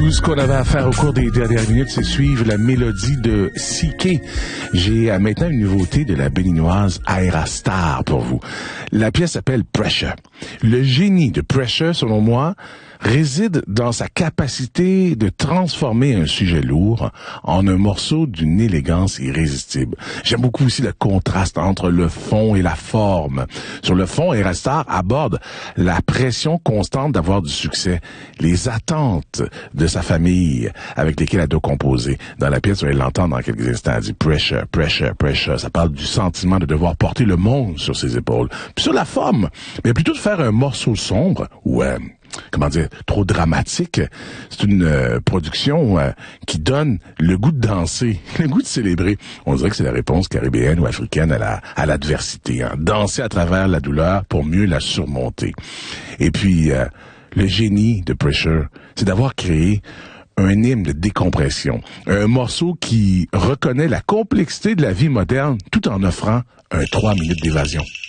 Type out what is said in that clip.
Tout ce qu'on avait à faire au cours des dernières minutes, c'est suivre la mélodie de CK. J'ai maintenant une nouveauté de la béninoise Aerastar pour vous. La pièce s'appelle Pressure. Le génie de Pressure, selon moi, réside dans sa capacité de transformer un sujet lourd en un morceau d'une élégance irrésistible. J'aime beaucoup aussi le contraste entre le fond et la forme. Sur le fond, Aerastar aborde la pression constante d'avoir du succès, les attentes de sa famille avec lesquelles elle doit composer. Dans la pièce, vous allez l'entendre dans quelques instants, elle dit pressure, pressure, pressure. Ça parle du sentiment de devoir porter le monde sur ses épaules. Puis sur la forme, mais plutôt de faire un morceau sombre ou trop dramatique. C'est une production qui donne le goût de danser, le goût de célébrer. On dirait que c'est la réponse caribéenne ou africaine à l'adversité. Hein. Danser à travers la douleur pour mieux la surmonter. Et puis, le génie de Pressure, c'est d'avoir créé un hymne de décompression. Un morceau qui reconnaît la complexité de la vie moderne tout en offrant un 3 minutes d'évasion.